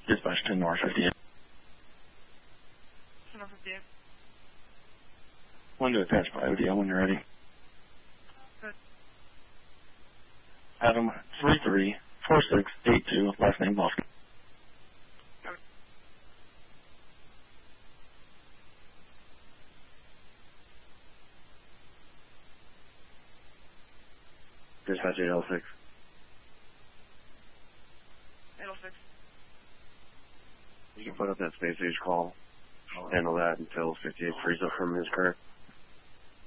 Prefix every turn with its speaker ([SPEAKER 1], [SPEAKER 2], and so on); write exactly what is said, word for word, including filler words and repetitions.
[SPEAKER 1] Dispatch to North fifty-eight.
[SPEAKER 2] North fifty-eight.
[SPEAKER 1] One to attach by O D L when you're ready.
[SPEAKER 2] Good.
[SPEAKER 1] Adam three three four six eight two, last name Boston. Dispatch eight oh six.
[SPEAKER 2] eight oh six.
[SPEAKER 1] You can put up that space age call. I'll handle that until fifty-eight frees up from his current.